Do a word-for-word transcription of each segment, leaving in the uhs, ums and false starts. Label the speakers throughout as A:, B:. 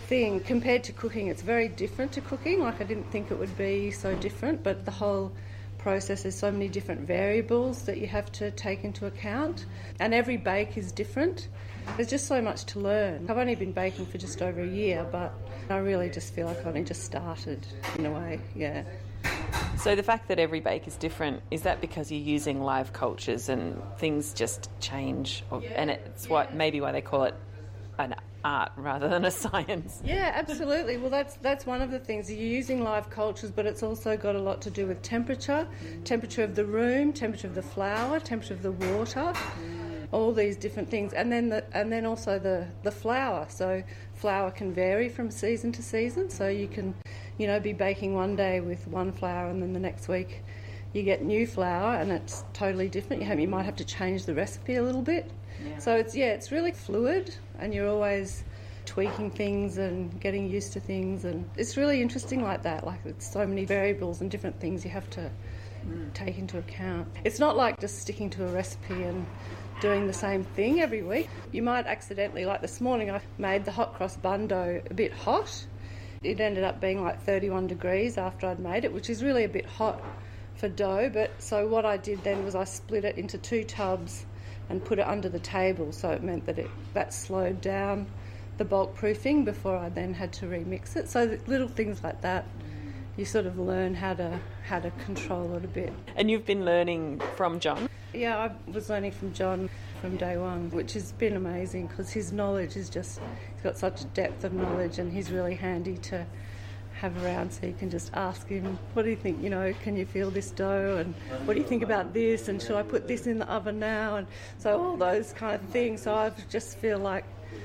A: thing. Compared to cooking, it's very different to cooking. Like, I didn't think it would be so different, but the whole process, there's so many different variables that you have to take into account, and every bake is different. There's just so much to learn. I've only been baking for just over a year, but I really just feel like I've only just started in a way, yeah.
B: So the fact that every bake is different, is that because you're using live cultures and things just change? Or, yeah. And it's what maybe why they call it an art rather than a science.
A: Yeah, absolutely. Well, that's that's one of the things. You're using live cultures, but it's also got a lot to do with temperature, temperature of the room, temperature of the flour, temperature of the water, all these different things. And then the, and then also the, the flour. So flour can vary from season to season. So you can, you know, be baking one day with one flour and then the next week you get new flour and it's totally different. You, have, you might have to change the recipe a little bit. Yeah. So it's yeah, it's really fluid, and you're always tweaking things and getting used to things, and it's really interesting like that. Like, it's so many variables and different things you have to mm. take into account. It's not like just sticking to a recipe and doing the same thing every week. You might accidentally, like this morning, I made the hot cross bun dough a bit hot. It ended up being like thirty-one degrees after I'd made it, which is really a bit hot for dough. But so what I did then was I split it into two tubs and put it under the table, so it meant that it that slowed down the bulk proofing before I then had to remix it. So little things like that, you sort of learn how to how to control it a bit.
B: And you've been learning from John?
A: Yeah, I was learning from John from day one, which has been amazing because his knowledge is just, he's got such a depth of knowledge, and he's really handy to have around, so you can just ask him, what do you think, you know, can you feel this dough, and what do you think about this, and should I put this in the oven now, and so all those kind of things. So I just feel like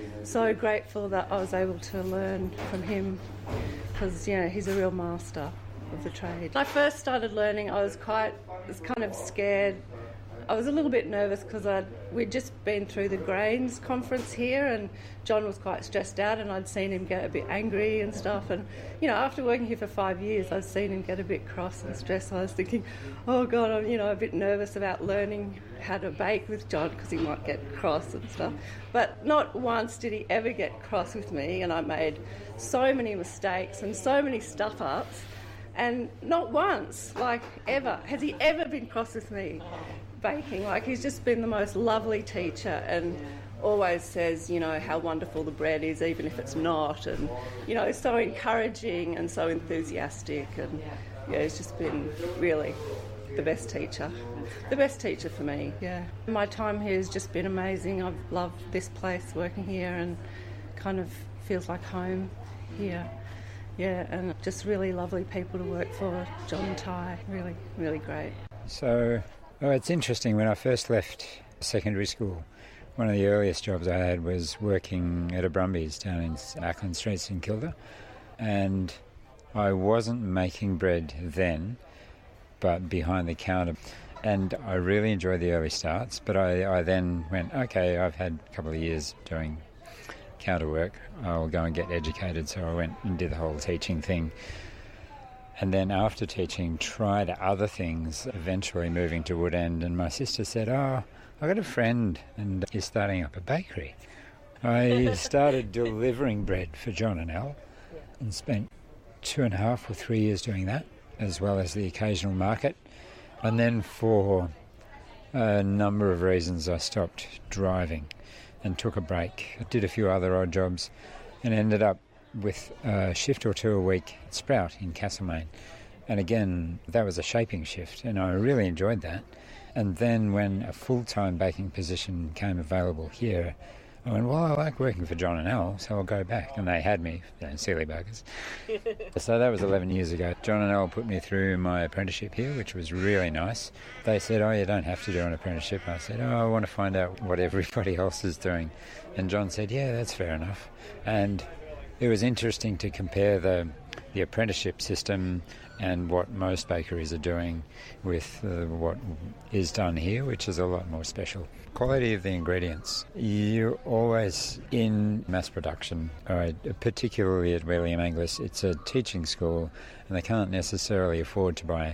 A: so grateful that I was able to learn from him, because, you know, he's a real master of the trade. When I first started learning, I was quite, I was kind of scared. I was a little bit nervous because I'd we'd just been through the grains conference here, and John was quite stressed out, and I'd seen him get a bit angry and stuff. And, you know, after working here for five years, I'd seen him get a bit cross and stressed. I was thinking, oh, God, I'm, you know, a bit nervous about learning how to bake with John because he might get cross and stuff. But not once did he ever get cross with me, and I made so many mistakes and so many stuff-ups, and not once, like, ever, has he ever been cross with me baking. Like, he's just been the most lovely teacher, and always says, you know, how wonderful the bread is, even if it's not, and, you know, so encouraging and so enthusiastic, and yeah, he's just been really the best teacher. The best teacher for me, yeah. My time here has just been amazing. I've loved this place, working here, and kind of feels like home here. Yeah, and just really lovely people to work for. John and Ty, really, really great.
C: So, oh, it's interesting. When I first left secondary school, one of the earliest jobs I had was working at a Brumbies down in Ackland Street, St Kilda, and I wasn't making bread then, but behind the counter. And I really enjoyed the early starts, but I, I then went, okay, I've had a couple of years doing counter work, I'll go and get educated. So I went and did the whole teaching thing. And then after teaching, tried other things, eventually moving to Woodend. And my sister said, oh, I've got a friend and he's starting up a bakery. I started delivering bread for John and Elle and spent two and a half or three years doing that, as well as the occasional market. And then for a number of reasons, I stopped driving and took a break. I did a few other odd jobs and ended up with a shift or two a week at Sprout in Castlemaine. And again, that was a shaping shift, and I really enjoyed that. And then when a full-time baking position came available here, I went, well, I like working for John and Elle, so I'll go back. And they had me, you know, silly buggers. So that was eleven years ago. John and Elle put me through my apprenticeship here, which was really nice. They said, oh, you don't have to do an apprenticeship. I said, oh, I want to find out what everybody else is doing. And John said, yeah, that's fair enough. And it was interesting to compare the the apprenticeship system and what most bakeries are doing with uh, what is done here, which is a lot more special. Quality of the ingredients. You're always in mass production, right? Particularly at William Angliss. It's a teaching school, and they can't necessarily afford to buy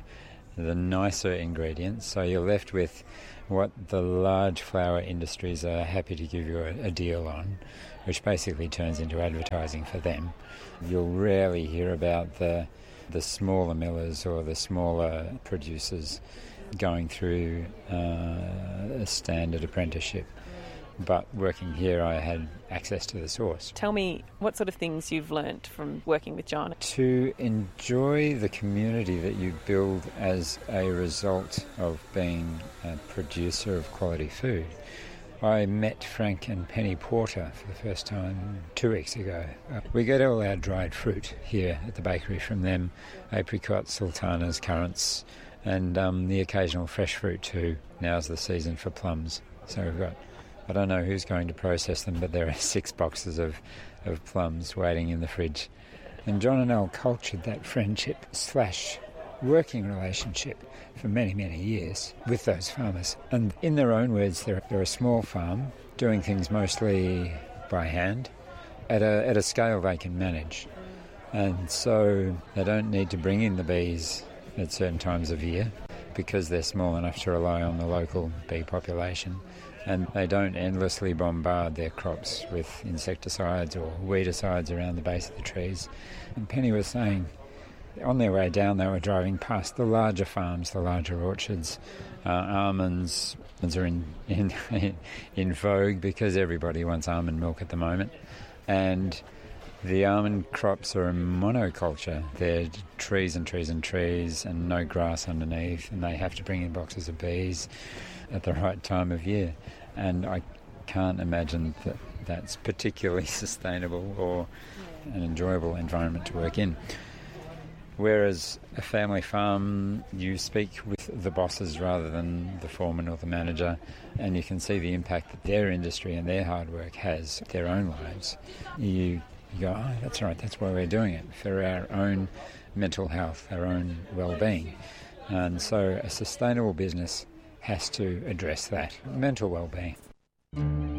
C: the nicer ingredients, so you're left with what the large flour industries are happy to give you a, a deal on, which basically turns into advertising for them. You'll rarely hear about the the smaller millers or the smaller producers going through uh, a standard apprenticeship. But working here, I had access to the source.
B: Tell me what sort of things you've learnt from working with John.
C: To enjoy the community that you build as a result of being a producer of quality food. I met Frank and Penny Porter for the first time two weeks ago. We get all our dried fruit here at the bakery from them, apricots, sultanas, currants, and um, the occasional fresh fruit too. Now's the season for plums. So we've got, I don't know who's going to process them, but there are six boxes of, of plums waiting in the fridge. And John and Elle cultured that friendship slash working relationship for many, many years with those farmers. And in their own words, they're, they're a small farm doing things mostly by hand at a, at a scale they can manage. And so they don't need to bring in the bees at certain times of year because they're small enough to rely on the local bee population. And they don't endlessly bombard their crops with insecticides or weedicides around the base of the trees. And Penny was saying, on their way down, they were driving past the larger farms, the larger orchards. Uh, almonds are in, in in vogue because everybody wants almond milk at the moment. And the almond crops are a monoculture. They're trees and trees and trees and no grass underneath, and they have to bring in boxes of bees at the right time of year. And I can't imagine that that's particularly sustainable or an enjoyable environment to work in. Whereas a family farm, you speak with the bosses rather than the foreman or the manager, and you can see the impact that their industry and their hard work has their own lives. You, you go, oh, that's right, that's why we're doing it, for our own mental health, our own well-being. And so a sustainable business has to address that, mental well-being.